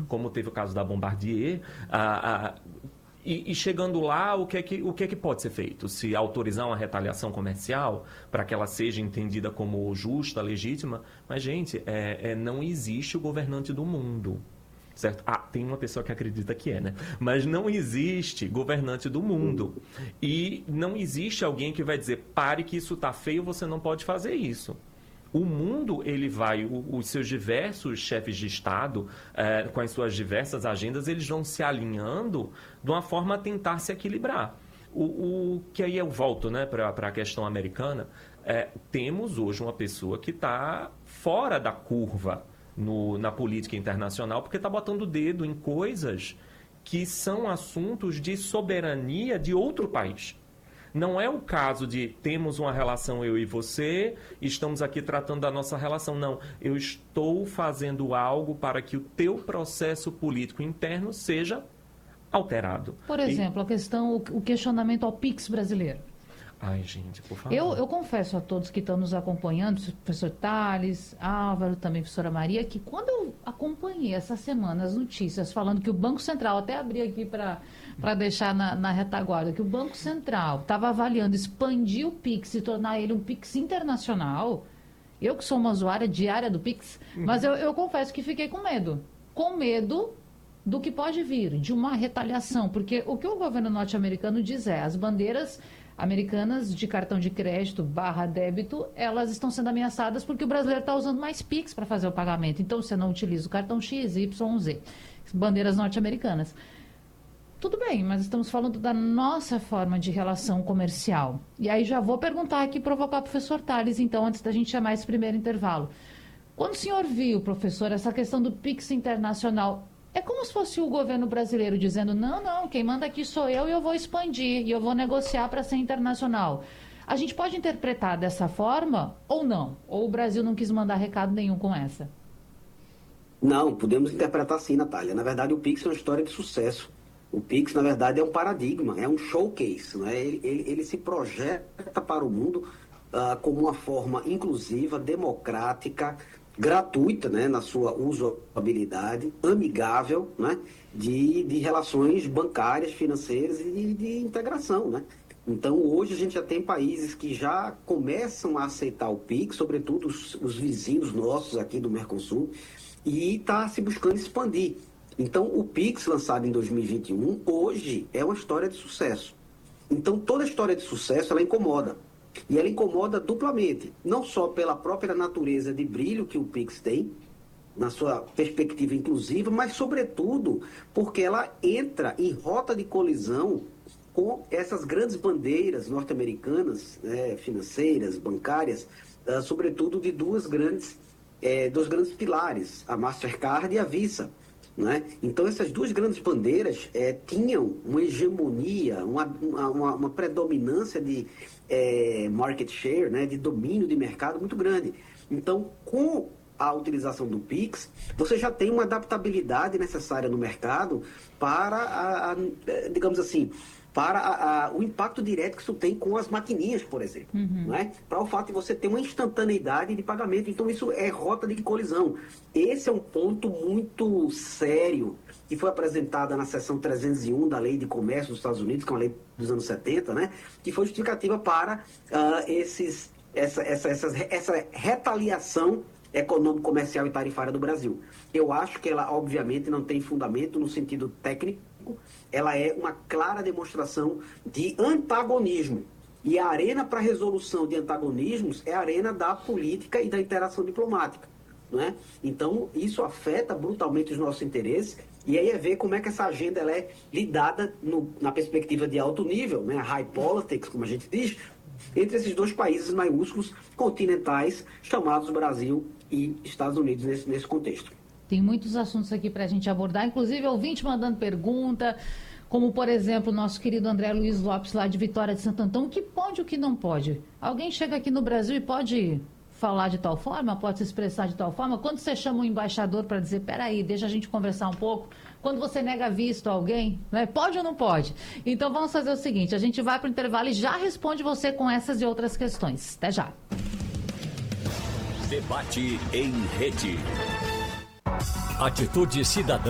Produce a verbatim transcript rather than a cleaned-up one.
como teve o caso da Bombardier, a, a, e, e chegando lá, o que, é que, o que é que pode ser feito? Se autorizar uma retaliação comercial para que ela seja entendida como justa, legítima, mas, gente, é, é, não existe o governante do mundo. Certo? Ah, tem uma pessoa que acredita que é, né? Mas não existe governante do mundo. E não existe alguém que vai dizer, pare que isso está feio, você não pode fazer isso. O mundo, ele vai, o, os seus diversos chefes de Estado, eh, com as suas diversas agendas, eles vão se alinhando de uma forma a tentar se equilibrar. O, o que aí eu volto, né, para a questão americana, é, temos hoje uma pessoa que está fora da curva no, na política internacional, porque está botando o dedo em coisas que são assuntos de soberania de outro país. Não é o caso de temos uma relação eu e você, estamos aqui tratando da nossa relação. Não, eu estou fazendo algo para que o teu processo político interno seja alterado. Por exemplo, e... a questão, o questionamento ao Pix brasileiro. Ai, gente, por favor. Eu, eu confesso a todos que estão nos acompanhando, professor Tales, Álvaro, também professora Maria, que quando eu acompanhei essa semana as notícias falando que o Banco Central, até abri aqui para deixar na, na retaguarda, que o Banco Central estava avaliando expandir o Pix e tornar ele um Pix internacional, eu que sou uma usuária diária do Pix, mas eu, eu confesso que fiquei com medo. Com medo do que pode vir, de uma retaliação, porque o que o governo norte-americano diz é, as bandeiras americanas de cartão de crédito barra débito, elas estão sendo ameaçadas porque o brasileiro está usando mais Pix para fazer o pagamento. Então, você não utiliza o cartão X, Y, Z. Bandeiras norte-americanas. Tudo bem, mas estamos falando da nossa forma de relação comercial. E aí já vou perguntar aqui, provocar o professor Tales, então, antes da gente chamar esse primeiro intervalo. Quando o senhor viu, professor, essa questão do Pix internacional, é como se fosse o governo brasileiro dizendo, não, não, quem manda aqui sou eu e eu vou expandir, e eu vou negociar para ser internacional. A gente pode interpretar dessa forma ou não? Ou o Brasil não quis mandar recado nenhum com essa? Não, podemos interpretar sim, Natália. Na verdade, o Pix é uma história de sucesso. O Pix, na verdade, é um paradigma, é um showcase, né? ele, ele, ele se projeta para o mundo uh, como uma forma inclusiva, democrática, gratuita, né, na sua usabilidade, amigável, né, de, de relações bancárias, financeiras e de, de integração, né? Então, hoje a gente já tem países que já começam a aceitar o Pix, sobretudo os, os vizinhos nossos aqui do Mercosul, e está se buscando expandir. Então, o Pix, lançado em dois mil e vinte e um, hoje é uma história de sucesso. Então, toda história de sucesso, ela incomoda. E ela incomoda duplamente, não só pela própria natureza de brilho que o Pix tem, na sua perspectiva inclusiva, mas, sobretudo, porque ela entra em rota de colisão com essas grandes bandeiras norte-americanas, né, financeiras, bancárias, uh, sobretudo de duas grandes, eh, dois grandes pilares, a Mastercard e a Visa. Né? Então, essas duas grandes bandeiras eh, tinham uma hegemonia, uma, uma, uma predominância de eh, market share, né? De domínio de mercado muito grande. Então, com a utilização do Pix, você já tem uma adaptabilidade necessária no mercado para, a, a, digamos assim, para a, a, o impacto direto que isso tem com as maquininhas, por exemplo. Uhum. Né? Para o fato de você ter uma instantaneidade de pagamento. Então, isso é rota de colisão. Esse é um ponto muito sério que foi apresentada na seção trezentos e um da Lei de Comércio dos Estados Unidos, que é uma lei dos anos setenta, né? Que foi justificativa para uh, esses, essa, essa, essa, essa retaliação econômico-comercial e tarifária do Brasil. Eu acho que ela, obviamente, não tem fundamento no sentido técnico, ela é uma clara demonstração de antagonismo. E a arena para resolução de antagonismos é a arena da política e da interação diplomática. Né? Então, isso afeta brutalmente os nossos interesses, e aí é ver como é que essa agenda ela é lidada no, na perspectiva de alto nível, né? High politics, como a gente diz, entre esses dois países maiúsculos continentais, chamados Brasil e Estados Unidos nesse, nesse contexto. Tem muitos assuntos aqui para a gente abordar, inclusive ouvinte mandando pergunta, como, por exemplo, o nosso querido André Luiz Lopes, lá de Vitória de Santo Antão, o que pode e o que não pode? Alguém chega aqui no Brasil e pode falar de tal forma, pode se expressar de tal forma? Quando você chama um embaixador para dizer, peraí, deixa a gente conversar um pouco, quando você nega visto a alguém, né? Pode ou não pode? Então vamos fazer o seguinte, a gente vai para o intervalo e já responde você com essas e outras questões. Até já. Debate em rede. Atitude Cidadã.